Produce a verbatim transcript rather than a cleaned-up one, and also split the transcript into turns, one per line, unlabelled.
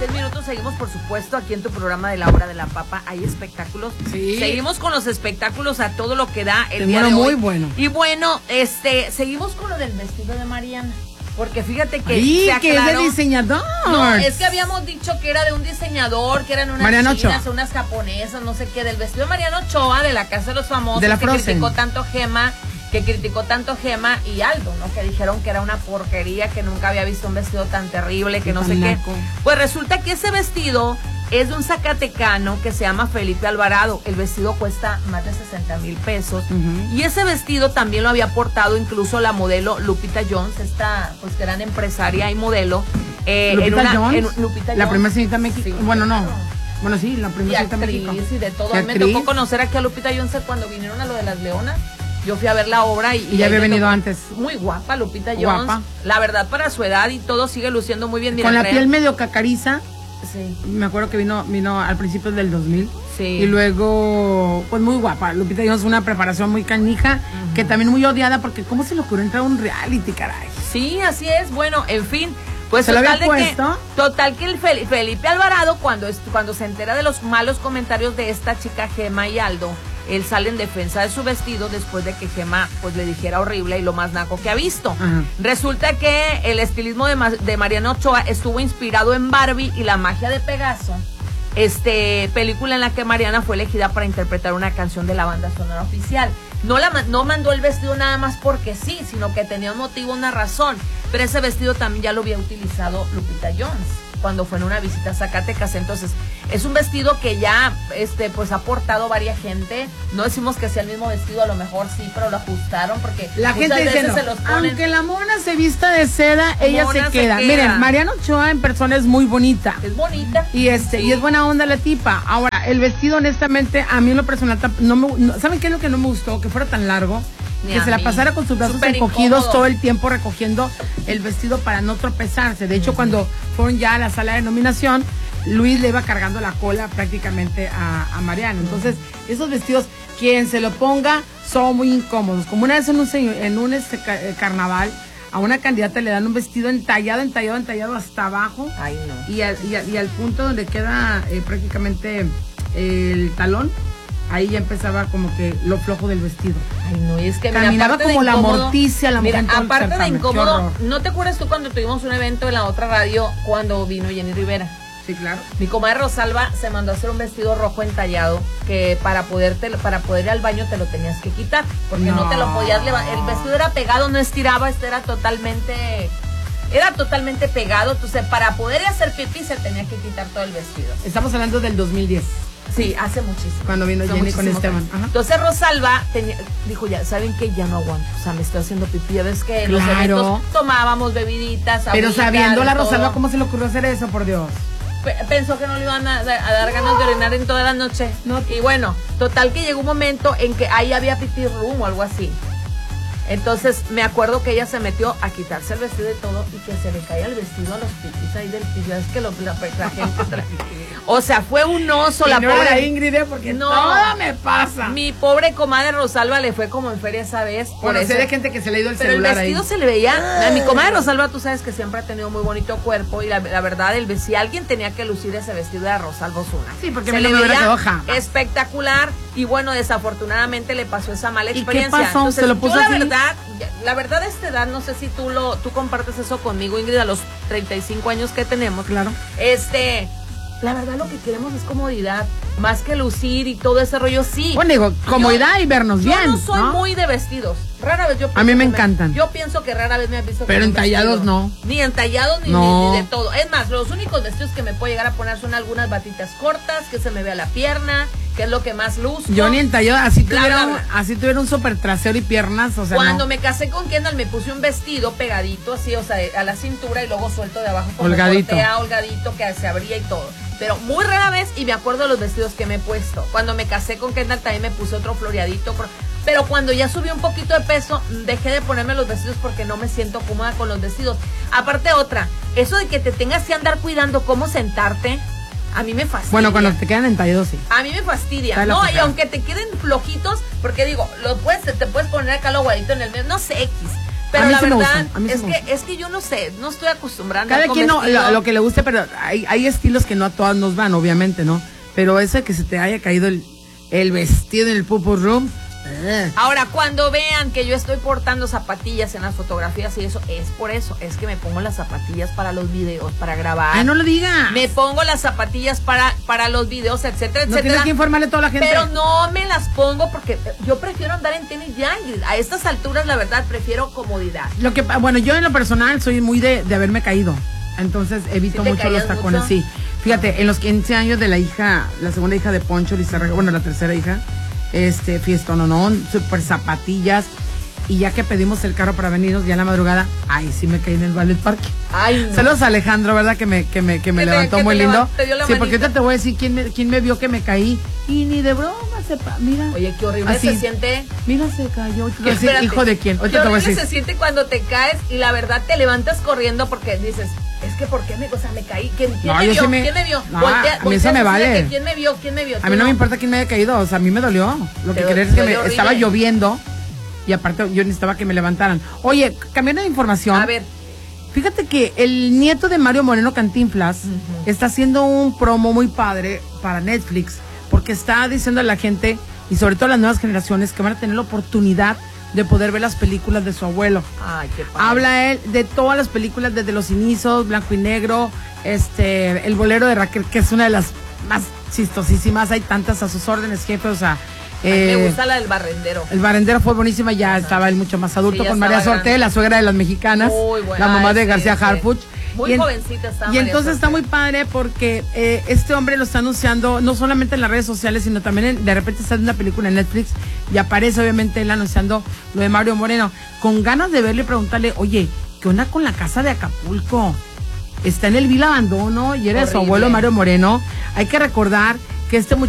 seis minutos. Seguimos, por supuesto, aquí en tu programa de La Hora de la Papa. Hay espectáculos.
Sí.
Seguimos con los espectáculos a todo lo que da el
Te
día de
bueno,
hoy.
muy bueno.
Y bueno, este, seguimos con lo del vestido de Mariana. Porque fíjate que
Ay,
se
que es
aclaró.
de diseñador.
No, es que habíamos dicho que era de un diseñador, que eran unas
Mariano
chinas,
Ochoa.
unas japonesas, no sé qué, del vestido de Mariano Ochoa, de la Casa de los Famosos,
De la
que
Frozen.
criticó tanto Gema, que criticó tanto Gema y Aldo, ¿no? Que dijeron que era una porquería, que nunca había visto un vestido tan terrible, que no sé qué. Pues resulta que ese vestido es de un zacatecano que se llama Felipe Alvarado. El vestido cuesta más de sesenta mil pesos. Uh-huh. Y ese vestido también lo había portado incluso la modelo Lupita Jones, esta pues gran empresaria y modelo. Eh,
Lupita
en una,
Jones,
en, Lupita
la
Jones.
primera señorita México.
Sí,
bueno, no.
claro.
Bueno, sí, la primera señorita México.
Y de todo.
Y
A mí me tocó conocer aquí a Lupita Jones cuando vinieron a lo de las Leonas. Yo fui a ver la obra y,
y ya había venido antes.
Muy guapa Lupita Jones.
Guapa.
La verdad, para su edad y todo sigue luciendo muy bien. Mira,
con la
crean.
piel medio cacariza.
Sí.
Me acuerdo que vino vino al principio del dos mil.
Sí.
Y luego, pues muy guapa. Lupita Jones, una preparación muy canija, uh-huh. que también muy odiada porque ¿cómo se le ocurrió entrar a un reality, caray?
Sí, así es. Bueno, en fin. Pues
¿Se
total,
lo había
de
puesto?
Que, total que el Fel, Felipe Alvarado, cuando, cuando se entera de los malos comentarios de esta chica Gema y Aldo, él sale en defensa de su vestido después de que Gema pues le dijera horrible y lo más naco que ha visto. Uh-huh. Resulta que el estilismo de, de Mariano Ochoa estuvo inspirado en Barbie y la magia de Pegaso, este película en la que Mariana fue elegida para interpretar una canción de la banda sonora oficial. No, la, no mandó el vestido nada más porque sí, sino que tenía un motivo, una razón. Pero ese vestido también ya lo había utilizado Lupita Jones cuando fue en una visita a Zacatecas. Entonces, es un vestido que ya este pues ha portado varias gente. No decimos que sea el mismo vestido, a lo mejor sí, pero lo ajustaron porque
la gente dice, no, se los ponen. Aunque la mona se vista de seda, ella se queda. se queda. Miren, Mariana Ochoa en persona es muy bonita.
Es bonita.
Y este, sí. y es buena onda la tipa. Ahora, el vestido, honestamente, a mí en lo personal, no me, no, ¿saben qué es lo que no me gustó? Que fuera tan largo. Ni que se la pasara con sus brazos Super encogidos incómodo. Todo el tiempo recogiendo el vestido para no tropezarse. De hecho, uh-huh. cuando fueron ya a la sala de nominación, Luis le iba cargando la cola prácticamente a, a Mariana. Entonces, esos vestidos, quien se lo ponga, son muy incómodos. Como una vez en un, en un este, carnaval, a una candidata le dan un vestido entallado, entallado, entallado hasta abajo.
Ay, no.
Y, al, y, al, y al punto donde queda eh, prácticamente el talón. Ahí ya empezaba como que lo flojo del vestido.
Ay, no, y es que
caminaba
mira,
como
la
morticia la
mujer. Mira, aparte de incómodo, ¿no te acuerdas tú cuando tuvimos un evento en la otra radio cuando vino Jenny Rivera?
Sí, claro.
Mi comadre Rosalba se mandó a hacer un vestido rojo entallado que para poderte, para poder ir al baño te lo tenías que quitar, porque no, no te lo podías levantar. El vestido era pegado, no estiraba, este era totalmente... Era totalmente pegado, entonces para poder hacer pipí se tenía que quitar todo el vestido.
Estamos hablando del dos mil diez.
Sí, hace muchísimo.
Cuando vino Jenny con Esteban.
Ajá. Entonces Rosalba tenía, dijo, ya, ¿saben qué? Ya no aguanto. O sea, me estoy haciendo pipí. Ya ves que en
claro.
los eventos tomábamos bebiditas.
Pero sabiendo la Rosalba, ¿cómo se le ocurrió hacer eso, por Dios?
P- pensó que no le iban a, a dar ganas de orinar en toda la noche.
No.
Y bueno, total que llegó un momento en que ahí había pipí room o algo así. Entonces me acuerdo que ella se metió a quitarse el vestido y todo y que se le caía el vestido a los pipis ahí del piso. Es que lo, la, la gente... o sea, fue un oso.
Y
la
no
pobre
era Ingrid, porque no, todo me pasa.
Mi pobre comadre Rosalba le fue como en feria esa vez. Por
bueno,
eso.
sé de gente que se le ha ido el
Pero
celular
el vestido
ahí.
se le veía. A mi comadre Rosalba, tú sabes que siempre ha tenido muy bonito cuerpo y la, la verdad, el, si alguien tenía que lucir ese vestido era Rosalba Osuna.
Sí, porque
se
me
le
lo
veía
quedó jamás.
Espectacular y bueno, desafortunadamente le pasó esa mala experiencia.
¿Y qué pasó?
Entonces,
¿Se lo puso
yo, la
así?
verdad, la verdad a esta edad, no sé si tú lo tú compartes eso conmigo, Ingrid, a los treinta y cinco años que tenemos.
Claro.
Este, la verdad lo que queremos es comodidad, más que lucir y todo ese rollo, sí.
Bueno, digo, comodidad
yo,
y vernos
yo
bien.
Yo no soy
¿no?
muy de vestidos. Rara vez yo
A mí me
que
encantan.
Yo pienso que rara vez me has visto.
Pero
con
entallados
vestido.
no.
Ni entallados ni,
no.
ni, ni de todo. Es más, los únicos vestidos que me puedo llegar a poner son algunas batitas cortas, que se me vea la pierna, que es lo que más luzco.
Yo ni entallado, así
bla,
tuviera,
bla, bla.
así tuviera un súper trasero y piernas, o sea,
Cuando
no.
me casé con Kendall me puse un vestido pegadito así, o sea, a la cintura y luego suelto de abajo como
holgadito.
Cortea, holgadito, que se abría y todo. Pero muy rara vez, y me acuerdo de los vestidos que me he puesto. Cuando me casé con Kendall también me puse otro floreadito. Pero cuando ya subí un poquito de peso, dejé de ponerme los vestidos porque no me siento cómoda con los vestidos. Aparte otra, eso de que te tengas que andar cuidando cómo sentarte, a mí me fastidia.
Bueno, cuando te quedan entallados, sí.
A mí me fastidia, ¿no? Y aunque te queden flojitos, porque digo, lo puedes, te puedes poner acá lo guadito en el medio, no sé, X. Pero
a mí
la
sí me
verdad
gusta, a mí sí
es
me
que
gusta.
es que yo no sé, no estoy acostumbrada.
Cada quien no, lo, lo que le guste, pero hay, hay estilos que no a todas nos van, obviamente, ¿no? Pero ese que se te haya caído el, el vestido en el Purple Room. Eh.
Ahora, cuando vean que yo estoy portando zapatillas en las fotografías y eso, es por eso, es que me pongo las zapatillas para los videos, para grabar.
Ay, no lo digas.
Me pongo las zapatillas para, para los videos, etcétera,
no
etcétera.
tienes que informarle a toda la gente.
Pero no me las pongo porque yo prefiero andar en tenis ya. A estas alturas, la verdad, prefiero comodidad.
Lo que, bueno, yo en lo personal soy muy de, de haberme caído. Entonces evito
¿Sí
mucho los tacones,
mucho?
sí. Fíjate, en los quince años de la hija, la segunda hija de Poncho Lizárraga, bueno, la tercera hija, este, fiestón, no, no, super zapatillas. Y ya que pedimos el carro para venirnos ya en la madrugada, ay, sí me caí en el Ballet Park.
Ay, no.
Saludos a Alejandro, ¿verdad? Que me, que me, que me
te,
levantó
que
muy lindo.
Te dio la
sí,
manita.
porque ahorita te voy a decir quién me, quién me vio que me caí. Y ni de broma, sepa, mira.
Oye, qué horrible
así,
se siente.
Mira, se cayó.
¿Qué,
Decir, hijo de quién.
Qué horrible se siente cuando te caes y la verdad te levantas corriendo porque dices, es que ¿por qué me, o sea, me caí? ¿Quién, quién
no,
me vio?
Sí me,
¿Quién me vio?
No,
voltea,
a mí eso me vale.
¿Quién me vio? ¿Quién me vio?
A mí no, no me importa quién me haya caído, o sea, a mí me dolió. Lo que quería es que me, estaba lloviendo y aparte yo necesitaba que me levantaran. Oye, cambiando de información.
A ver.
Fíjate que el nieto de Mario Moreno Cantinflas uh-huh. está haciendo un promo muy padre para Netflix porque está diciendo a la gente y sobre todo a las nuevas generaciones que van a tener la oportunidad de poder ver las películas de su abuelo.
Ay, qué padre.
Habla él de todas las películas desde los inicios, blanco y negro, este, el bolero de Raquel, que es una de las más chistosísimas, hay tantas a sus órdenes, jefe, o sea...
Eh, me gusta la del barrendero.
El barrendero fue buenísima, ya Ajá. estaba él mucho más adulto, sí, con María Sorté, la suegra de las mexicanas,
muy buena,
la mamá de
sí,
García
sí.
Harfuch.
Muy
y en,
jovencita estaba.
Y
María
entonces
Sorté.
Está muy padre porque eh, este hombre lo está anunciando no solamente en las redes sociales, sino también en, de repente está en una película en Netflix y aparece obviamente él anunciando lo de Mario Moreno. Con ganas de verle y preguntarle, oye, ¿qué onda con la casa de Acapulco? Está en el vil abandono y era de su abuelo Mario Moreno. Hay que recordar que este muchacho